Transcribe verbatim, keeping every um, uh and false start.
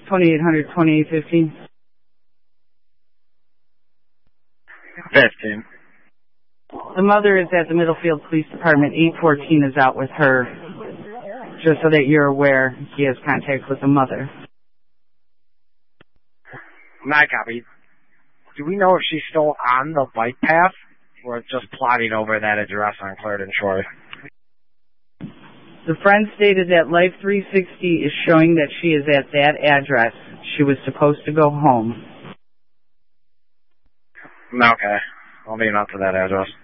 twenty-eight hundred, twenty-eight fifteen. fifteen. The mother is at the Middlefield Police Department. eight fourteen is out with her. Just so that you're aware, he has contact with the mother. My copy. Do we know if she's still on the bike path or just plodding over that address on Clarendon Shore? The friend stated that Life three sixty is showing that she is at that address. She was supposed to go home. Okay. I'll be out to that address.